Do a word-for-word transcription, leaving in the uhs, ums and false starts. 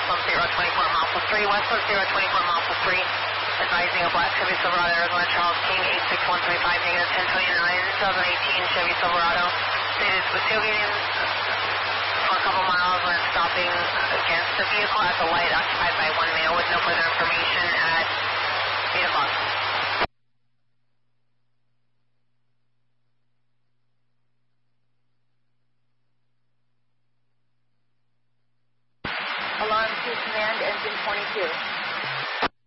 Westland zero twenty-four mile plus three, Westland zero twenty-four mile plus three, advising a black Chevy Silverado, Arizona Charles King, eight six one three five, negative ten twenty-nine, twenty eighteen Chevy Silverado, stated was tailgating for a couple miles when stopping against the vehicle at the light occupied by one male with no further information at eight o'clock. Alarm to command, engine twenty-two.